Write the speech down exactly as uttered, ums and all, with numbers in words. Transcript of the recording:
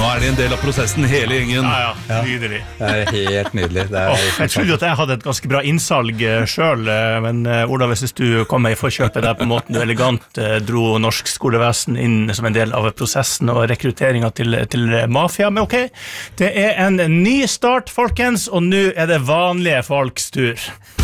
Nå er det en del av prosessen, hele gjengen. Ja, ja, nydelig. Det er helt nydelig. Det er oh, jeg trodde at jeg hadde et ganske bra innsalg selv, men Ola, hvis du kom med i forkjøpet der på måten du elegant dro norsk skolevesen inn som en del av prosessen og rekrutteringen til, til mafia, men ok, det er en ny start, folkens, og nå er det vanlige folks tur.